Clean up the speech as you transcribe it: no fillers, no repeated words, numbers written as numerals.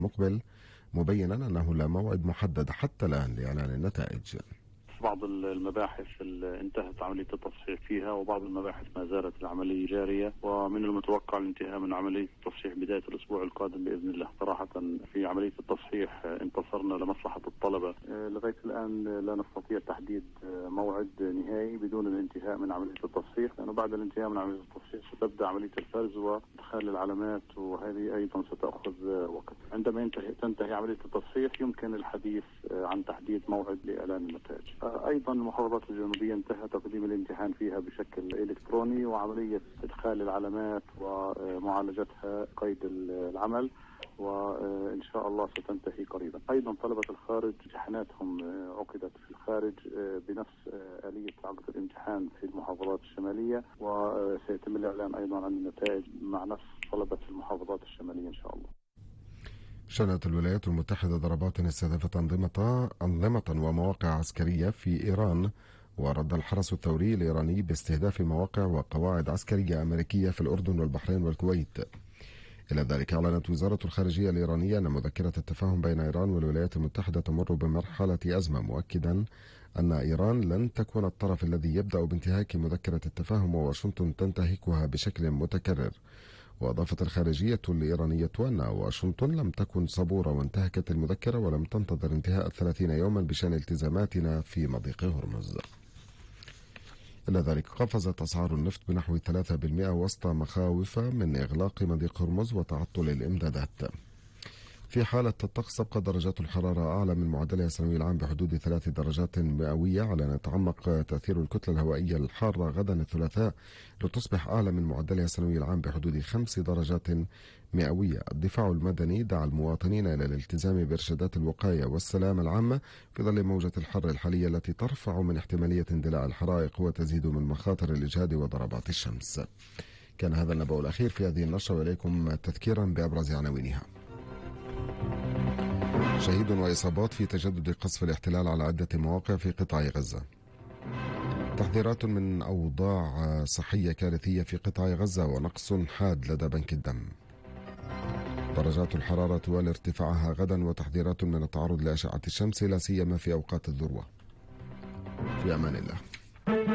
المقبل، مبينا أنه لا موعد محدد حتى الآن لإعلان النتائج. بعض المباحث انتهت عملية التصحيح فيها، وبعض المباحث ما زالت العملية جارية، ومن المتوقع الانتهاء من عملية التصحيح بداية الأسبوع القادم بإذن الله. صراحة في عملية التصحيح انتصرنا لمصلحة الطلبة. لغاية الآن لا نستطيع تحديد موعد نهائي بدون الانتهاء من عملية التصحيح، لأنه بعد الانتهاء من عملية التصحيح ستبدأ عملية الفرز وإدخال العلامات، وهذه أيضا ستأخذ وقت. عندما تنتهي عملية التصحيح يمكن الحديث عن تحديد موعد لإعلان النتائج. أيضا المحافظات الجنوبية انتهى تقديم الامتحان فيها بشكل إلكتروني، وعملية إدخال العلامات ومعالجتها قيد العمل، وإن شاء الله ستنتهي قريبا. أيضا طلبة الخارج امتحاناتهم عقدت في الخارج بنفس آلية عقد الامتحان في المحافظات الشمالية، وسيتم الإعلان أيضا عن النتائج مع نفس طلبة المحافظات الشمالية إن شاء الله. شنت الولايات المتحدة ضربات استهدفت أنظمة ومواقع عسكرية في إيران، ورد الحرس الثوري الإيراني باستهداف مواقع وقواعد عسكرية أمريكية في الأردن والبحرين والكويت. إلى ذلك أعلنت وزارة الخارجية الإيرانية أن مذكرة التفاهم بين إيران والولايات المتحدة تمر بمرحلة أزمة، مؤكدا أن إيران لن تكون الطرف الذي يبدأ بانتهاك مذكرة التفاهم، وواشنطن تنتهكها بشكل متكرر. وأضافت الخارجية الإيرانية أن واشنطن لم تكن صبورة وانتهكت المذكرة ولم تنتظر انتهاء 30 يوما بشأن التزاماتنا في مضيق هرمز. إلى ذلك قفزت أسعار النفط بنحو 3% وسط مخاوف من إغلاق مضيق هرمز وتعطل الإمدادات. في حالة الطقس تبقى درجات الحرارة أعلى من معدلها السنوي العام بحدود 3 درجات مئوية، على أن يتعمق تأثير الكتلة الهوائية الحارة غدا الثلاثاء لتصبح أعلى من معدلها السنوي العام بحدود 5 درجات مئوية. الدفاع المدني دعا المواطنين إلى الالتزام بإرشادات الوقاية والسلامة العامة في ظل موجة الحر الحالية التي ترفع من احتمالية اندلاع الحرائق وتزيد من مخاطر الإجهاد وضربات الشمس. كان هذا النبأ الأخير في هذه النشرة، وإليكم تذكيرا بأبرز عناوينها. شهيد وإصابات في تجدد قصف الاحتلال على عدة مواقع في قطاع غزة. تحذيرات من أوضاع صحية كارثية في قطاع غزة، ونقص حاد لدى بنك الدم. درجات الحرارة والارتفاعها غدا، وتحذيرات من التعرض لأشعة الشمس لا سيما في أوقات الذروة. في أمان الله.